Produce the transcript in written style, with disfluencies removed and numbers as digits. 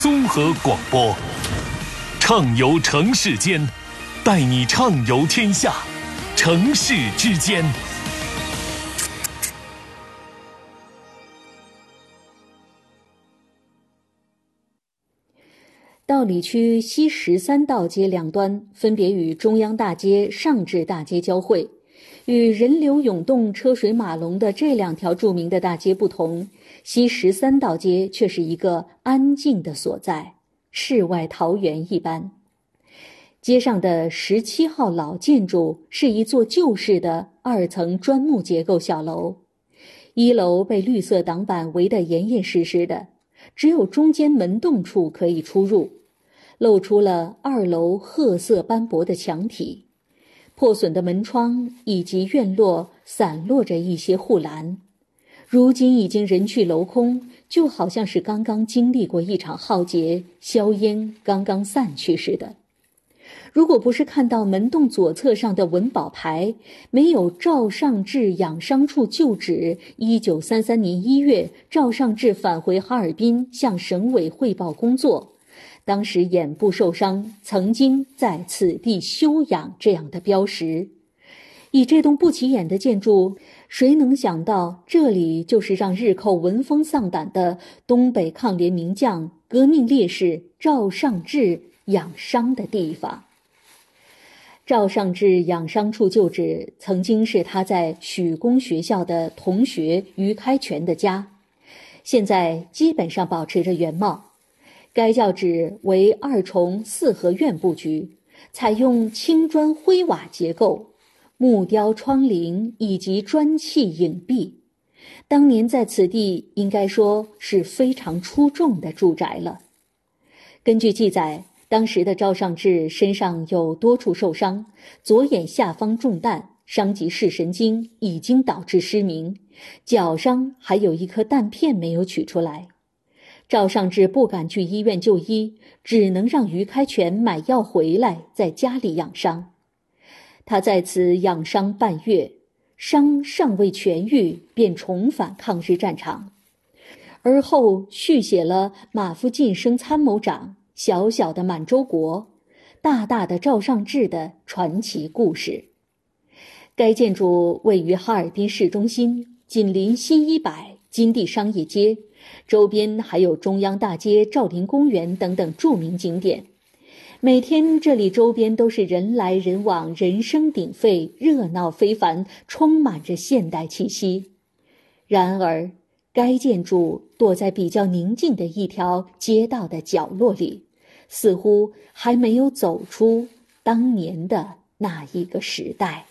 综合广播，畅游城市间，带你畅游天下，城市之间。 道里区西13道街两端分别与中央大街、上至大街交汇。与人流涌动、车水马龙的这两条著名的大街不同，西13道街却是一个安静的所在，世外桃源一般。街上的17号老建筑是一座旧式的2层砖木结构小楼，1楼被绿色挡板围得严严实实的，只有中间门洞处可以出入，露出了2楼褐色斑驳的墙体。破损的门窗以及院落散落着一些护栏，如今已经人去楼空，就好像是刚刚经历过一场浩劫，硝烟刚刚散去似的。如果不是看到门洞左侧上的文保牌没有赵尚志养伤处旧址1933年1月赵尚志返回哈尔滨向省委汇报工作，当时眼部受伤，曾经在此地休养这样的标识。以这栋不起眼的建筑，谁能想到这里就是让日寇闻风丧胆的东北抗联名将、革命烈士赵尚志养伤的地方。赵尚志养伤处旧址曾经是他在许公学校的同学于开全的家，现在基本上保持着原貌。该教址为2重4合院布局，采用青砖灰瓦结构，木雕窗棂以及砖砌影壁。当年在此地应该说是非常出众的住宅了。根据记载，当时的赵尚志身上有多处受伤，左眼下方中弹，伤及视神经，已经导致失明，脚上还有一颗弹片没有取出来。赵尚志不敢去医院就医，只能让于开全买药回来，在家里养伤。他在此养伤半月，伤尚未痊愈，便重返抗日战场。而后续写了马夫晋升参谋长、小小的满洲国、大大的赵尚志的传奇故事。该建筑位于哈尔滨市中心，紧邻新100、金地商业街，周边还有中央大街、兆麟公园等等著名景点。每天这里周边都是人来人往，人声鼎沸，热闹非凡，充满着现代气息。然而该建筑躲在比较宁静的一条街道的角落里，似乎还没有走出当年的那一个时代。